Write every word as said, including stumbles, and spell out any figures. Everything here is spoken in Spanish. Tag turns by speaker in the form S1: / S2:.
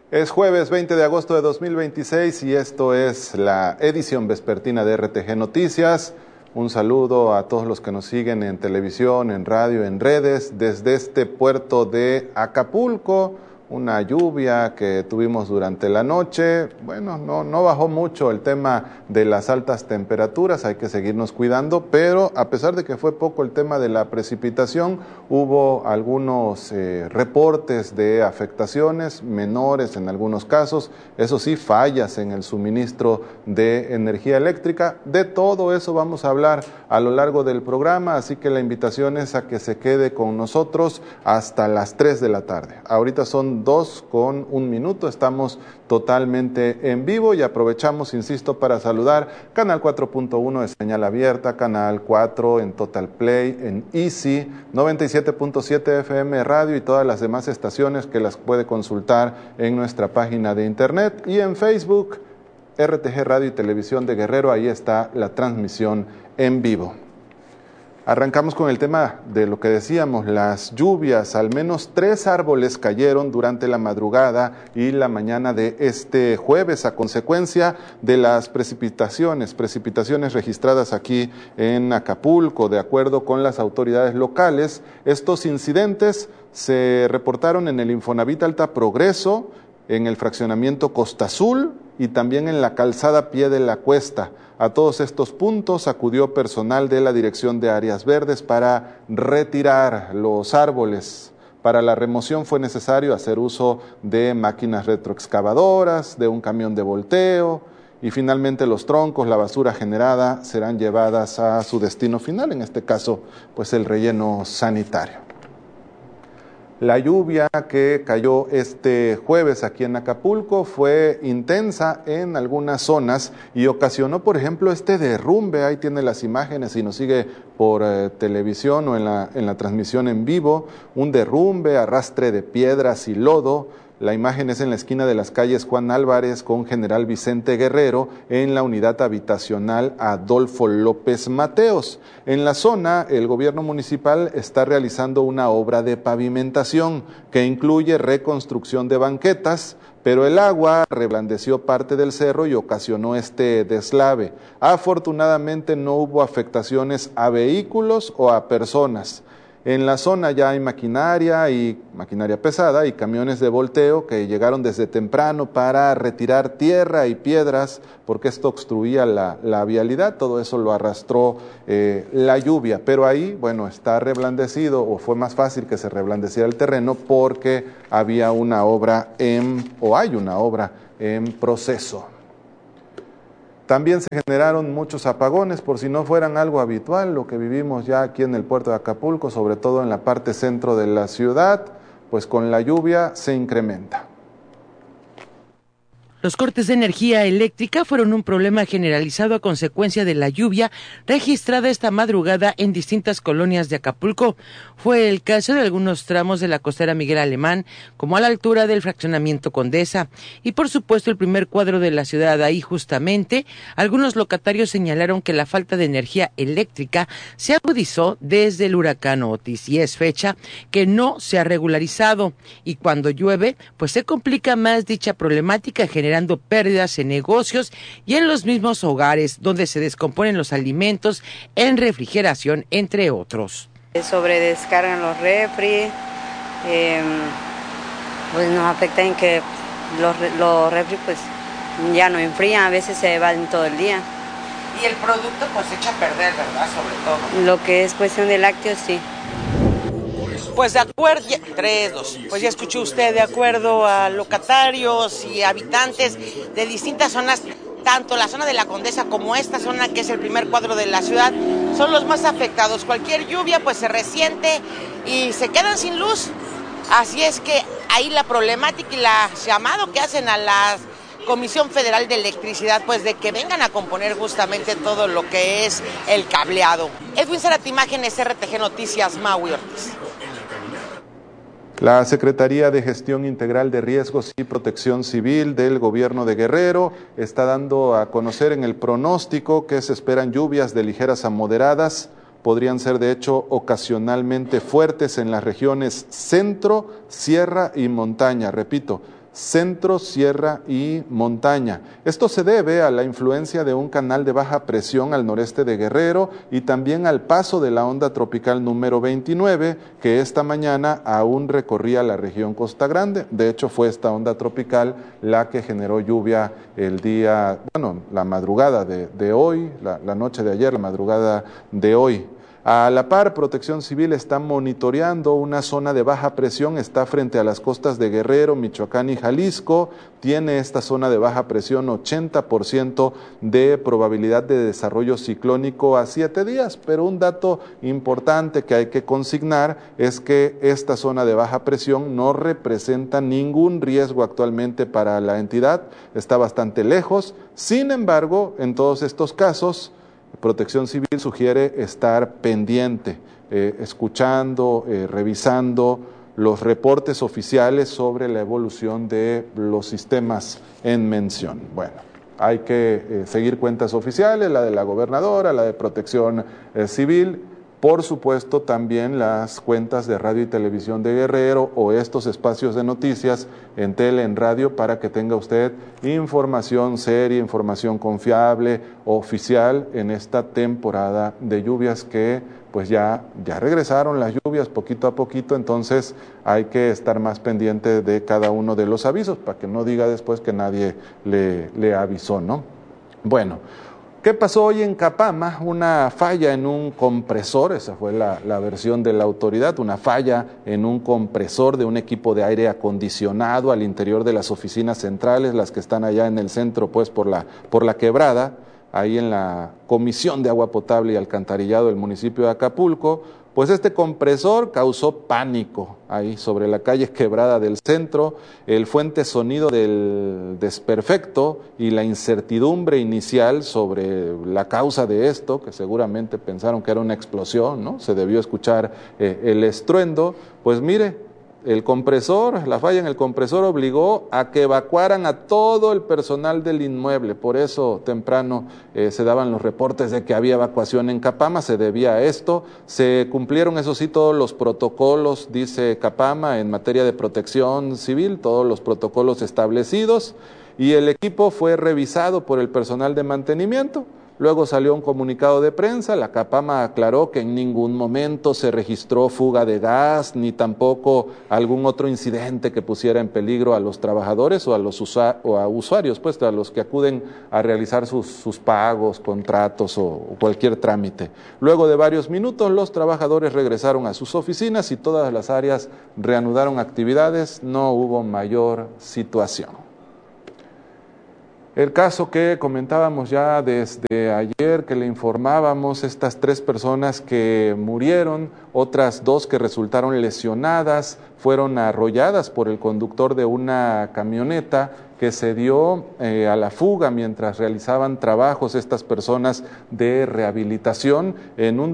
S1: Es jueves veinte de agosto de dos mil veintiséis y esto es la edición vespertina de R T G Noticias. Un saludo a todos los que nos siguen en televisión, en radio, en redes, desde este puerto de Acapulco. Una lluvia que tuvimos durante la noche. Bueno, no, no bajó mucho el tema de las altas temperaturas, hay que seguirnos cuidando, pero a pesar de que fue poco el tema de la precipitación, hubo algunos eh, reportes de afectaciones menores en algunos casos, eso sí, fallas en el suministro de energía eléctrica. De todo eso vamos a hablar a lo largo del programa, así que la invitación es a que se quede con nosotros hasta las tres de la tarde. Ahorita son dos con un minuto, estamos totalmente en vivo y aprovechamos, insisto, para saludar Canal cuatro punto uno de señal abierta, Canal cuatro en Total Play, en Easy, noventa y siete punto siete F M Radio y todas las demás estaciones que las puede consultar en nuestra página de internet y en Facebook, R T G Radio y Televisión de Guerrero, ahí está la transmisión en vivo. Arrancamos con el tema de lo que decíamos, las lluvias. Al menos tres árboles cayeron durante la madrugada y la mañana de este jueves a consecuencia de las precipitaciones, precipitaciones registradas aquí en Acapulco. De acuerdo con las autoridades locales, estos incidentes se reportaron en el Infonavit Alta Progreso, en el fraccionamiento Costa Azul y también en la calzada Pie de la Cuesta. A todos estos puntos acudió personal de la Dirección de Áreas Verdes para retirar los árboles. Para la remoción fue necesario hacer uso de máquinas retroexcavadoras, de un camión de volteo y finalmente los troncos, la basura generada serán llevadas a su destino final, en este caso pues el relleno sanitario. La lluvia que cayó este jueves aquí en Acapulco fue intensa en algunas zonas y ocasionó, por ejemplo, este derrumbe. Ahí tiene las imágenes si nos sigue por eh, televisión o en la, en la transmisión en vivo. Un derrumbe, arrastre de piedras y lodo. La imagen es en la esquina de las calles Juan Álvarez con General Vicente Guerrero en la unidad habitacional Adolfo López Mateos. En la zona, el gobierno municipal está realizando una obra de pavimentación que incluye reconstrucción de banquetas, pero el agua reblandeció parte del cerro y ocasionó este deslave. Afortunadamente no hubo afectaciones a vehículos o a personas. En la zona ya hay maquinaria y maquinaria pesada y camiones de volteo que llegaron desde temprano para retirar tierra y piedras porque esto obstruía la, la vialidad. Todo eso lo arrastró eh, la lluvia, pero ahí, bueno, está reblandecido o fue más fácil que se reblandeciera el terreno porque había una obra en, o hay una obra en proceso. También se generaron muchos apagones, por si no fueran algo habitual, lo que vivimos ya aquí en el puerto de Acapulco, sobre todo en la parte centro de la ciudad, pues con la lluvia se incrementa.
S2: Los cortes de energía eléctrica fueron un problema generalizado a consecuencia de la lluvia registrada esta madrugada en distintas colonias de Acapulco. Fue el caso de algunos tramos de la costera Miguel Alemán, como a la altura del fraccionamiento Condesa. Y por supuesto el primer cuadro de la ciudad. Ahí justamente algunos locatarios señalaron que la falta de energía eléctrica se agudizó desde el huracán Otis y es fecha que no se ha regularizado. Y cuando llueve, pues se complica más dicha problemática, generando generando pérdidas en negocios y en los mismos hogares donde se descomponen los alimentos en refrigeración, entre otros.
S3: Sobredescargan los refri, eh, pues nos afecta en que los, los refri pues ya no enfrían, a veces se evaden todo el día.
S4: Y el producto pues se echa a perder, ¿verdad? Sobre todo.
S3: Lo que es cuestión de lácteos, sí.
S4: Pues de acuerdo, tres, dos, pues ya escuchó usted, de acuerdo a locatarios y habitantes de distintas zonas, tanto la zona de la Condesa como esta zona que es el primer cuadro de la ciudad, son los más afectados. Cualquier lluvia pues se resiente y se quedan sin luz. Así es que ahí la problemática y la llamado que hacen a la Comisión Federal de Electricidad, pues de que vengan a componer justamente todo lo que es el cableado. Edwin Zárate, imágenes R T G Noticias, Maui Ortiz.
S1: La Secretaría de Gestión Integral de Riesgos y Protección Civil del Gobierno de Guerrero está dando a conocer en el pronóstico que se esperan lluvias de ligeras a moderadas. Podrían ser de hecho ocasionalmente fuertes en las regiones centro, sierra y montaña. Repito, centro, sierra y montaña. Esto se debe a la influencia de un canal de baja presión al noreste de Guerrero y también al paso de la onda tropical número veintinueve, que esta mañana aún recorría la región Costa Grande. De hecho, fue esta onda tropical la que generó lluvia el día, bueno, la madrugada de, de hoy, la, la noche de ayer, la madrugada de hoy. A la par, Protección Civil está monitoreando una zona de baja presión, está frente a las costas de Guerrero, Michoacán y Jalisco. Tiene esta zona de baja presión ochenta por ciento de probabilidad de desarrollo ciclónico a siete días, pero un dato importante que hay que consignar es que esta zona de baja presión no representa ningún riesgo actualmente para la entidad, está bastante lejos. Sin embargo, en todos estos casos, Protección Civil sugiere estar pendiente, eh, escuchando, eh, revisando los reportes oficiales sobre la evolución de los sistemas en mención. Bueno, hay que eh, seguir cuentas oficiales, la de la gobernadora, la de Protección eh, Civil, por supuesto también las cuentas de radio y televisión de Guerrero o estos espacios de noticias en tele, en radio, para que tenga usted información seria, información confiable, oficial en esta temporada de lluvias que pues ya, ya regresaron las lluvias poquito a poquito, entonces hay que estar más pendiente de cada uno de los avisos para que no diga después que nadie le, le avisó, ¿no? Bueno. ¿Qué pasó hoy en Capama? Una falla en un compresor, esa fue la, la versión de la autoridad, una falla en un compresor de un equipo de aire acondicionado al interior de las oficinas centrales, las que están allá en el centro, pues por la, por la quebrada, ahí en la Comisión de Agua Potable y Alcantarillado del municipio de Acapulco. Pues este compresor causó pánico ahí sobre la calle Quebrada del centro, el fuerte sonido del desperfecto y la incertidumbre inicial sobre la causa de esto, que seguramente pensaron que era una explosión, ¿no? Se debió escuchar eh, el estruendo, pues mire, el compresor, la falla en el compresor obligó a que evacuaran a todo el personal del inmueble. Por eso temprano eh, se daban los reportes de que había evacuación en Capama, se debía a esto. Se cumplieron, eso sí, todos los protocolos, dice Capama, en materia de protección civil, todos los protocolos establecidos, y el equipo fue revisado por el personal de mantenimiento. Luego salió un comunicado de prensa, la Capama aclaró que en ningún momento se registró fuga de gas, ni tampoco algún otro incidente que pusiera en peligro a los trabajadores o a los usa o a usuarios, pues a los que acuden a realizar sus, sus pagos, contratos o, o cualquier trámite. Luego de varios minutos, los trabajadores regresaron a sus oficinas y todas las áreas reanudaron actividades, no hubo mayor situación. El caso que comentábamos ya desde ayer, que le informábamos, estas tres personas que murieron, otras dos que resultaron lesionadas, fueron arrolladas por el conductor de una camioneta que se dio eh, a la fuga mientras realizaban trabajos estas personas de rehabilitación en un